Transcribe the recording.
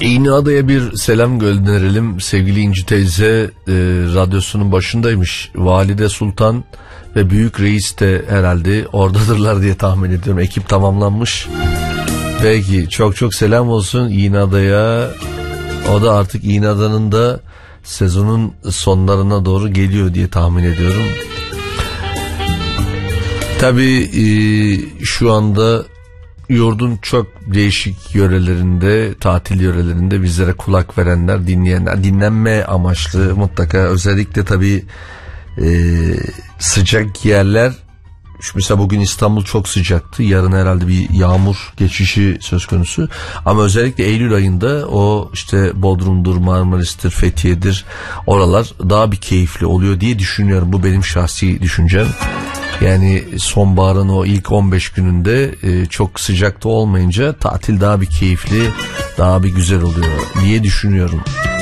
İğneada'ya bir selam gönderelim. Sevgili İnci teyze radyosunun başındaymış. Valide Sultan ve Büyük Reis de herhalde oradadırlar diye tahmin ediyorum. Ekip tamamlanmış. Peki, çok çok selam olsun İğneada'ya. O da artık İğneada'nın da sezonun sonlarına doğru geliyor diye tahmin ediyorum. Tabii şu anda yurdun çok değişik yörelerinde, tatil yörelerinde bizlere kulak verenler, dinleyenler, dinlenme amaçlı mutlaka, özellikle tabii sıcak yerler. Mesela bugün İstanbul çok sıcaktı. Yarın herhalde bir yağmur geçişi söz konusu. Ama özellikle Eylül ayında o işte Bodrum'dur, Marmaris'tir, Fethiye'dir, oralar daha bir keyifli oluyor diye düşünüyorum. Bu benim şahsi düşüncem. Yani sonbaharın o ilk 15 gününde çok sıcakta olmayınca tatil daha bir keyifli, daha bir güzel oluyor diye düşünüyorum.